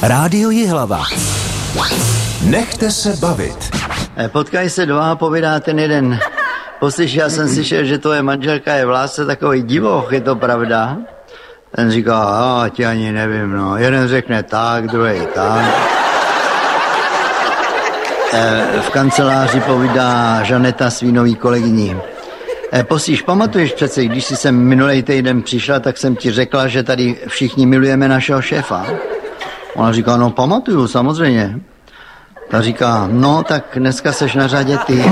Rádio Jihlava. Nechte se bavit. Potkají se dva a povídá ten jeden. Poslyš, já jsem slyšel, že tvoje manželka je v lásce takový divoch, je to pravda? Ten říká, ti ani nevím, no. Jeden řekne tak, druhý tak. V kanceláři povídá Žaneta svý nový kolegyni. Poslyš, pamatuješ přece, když jsi sem minulej týden přišla, tak jsem ti řekla, že tady všichni milujeme našeho šéfa. Ona říká, no pamatuju, samozřejmě. Ta říká, no tak dneska seš na řadě ty.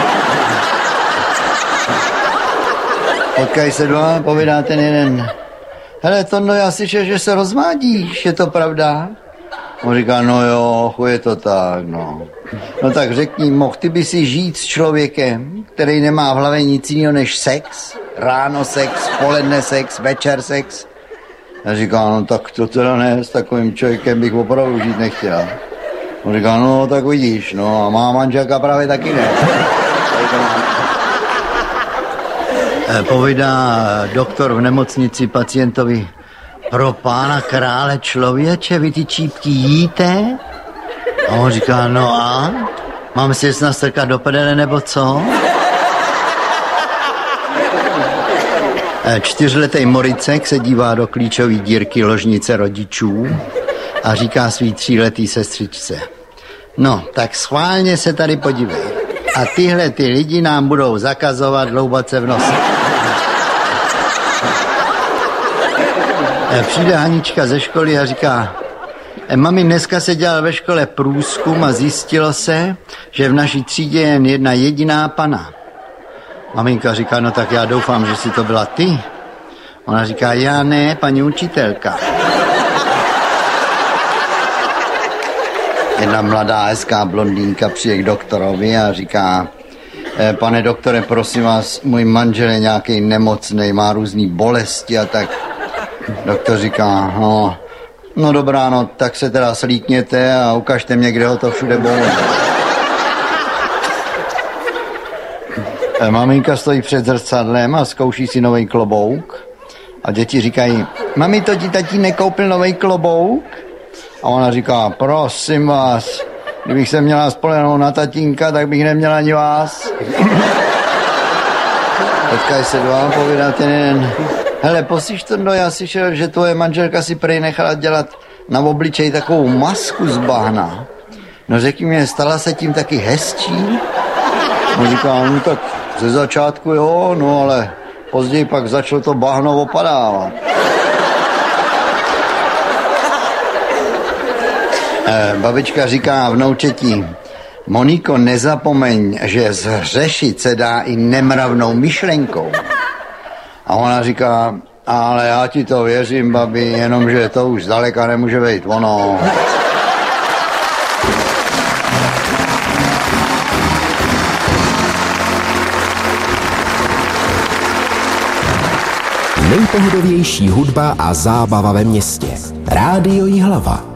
Potkají se dva, povídá ten jeden. Hele, Tondo, já slyšel, že se rozvádíš, je to pravda? On říká, no jo, je to tak, no. No tak řekni, mohl ty by si žít s člověkem, který nemá v hlavě nic jiného než sex? Ráno sex, poledne sex, večer sex? Já říká, no tak to teda ne, s takovým člověkem bych opravdu žít nechtěl. On říká, no tak vidíš, no a má manželka právě taky ne. Povídá doktor v nemocnici pacientovi, pro pána krále člověče, vy ty čípky jíte? A on říká, no a? Mám si je nastrkat do prdele nebo co? 4letý Moricek se dívá do klíčové dírky ložnice rodičů a říká svý 3letý sestřičce. No, tak schválně se tady podívej. A tyhle ty lidi nám budou zakazovat hloubat se v nose. Přijde Hanička ze školy a říká, mami, dneska se dělal ve škole průzkum a zjistilo se, že v naší třídě je jen jedna jediná pana. Maminka říká, no tak já doufám, že si to byla ty. Ona říká, já ne, paní učitelka. Jedna mladá hezká blondýnka přijde k doktorovi a říká, pane doktore, prosím vás, můj manžel je nějaký nemocnej, má různý bolesti a tak. Doktor říká, no dobrá, no tak se teda slíkněte a ukažte mě, kde ho to všude bolí. Maminka stojí před zrcadlem a zkouší si nový klobouk. A děti říkají, mami, to ti tatínek koupil nový klobouk? A ona říká, prosím vás, kdybych se měla spolehnout na tatínka, tak bych neměla ani vás. Potkají se dva, povídá ten jeden. Hele, poslyš to, já slyšel, že tvoje manželka si prej nechala dělat na obličej takovou masku z bahna. No řekni mě, stala se tím taky hezčí? On říká, no tak ze začátku jo, no ale později pak začalo to bahno opadávat. Babička říká vnoučetí, Moniko, nezapomeň, že zhřešit se dá i nemravnou myšlenkou. A ona říká, ale já ti to věřím, babi, jenomže to už zdaleka nemůže být ono. Nejpohodovější hudba a zábava ve městě. Rádio Jihlava.